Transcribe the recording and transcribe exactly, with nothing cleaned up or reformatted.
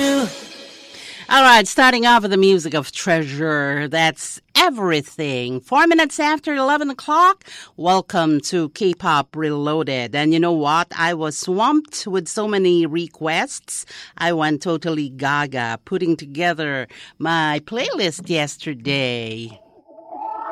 All right, starting off with the music of Treasure. That's everything. Four minutes after eleven o'clock, welcome to K-Pop Reloaded. And you know what? I was swamped with so many requests. I went totally gaga putting together my playlist yesterday.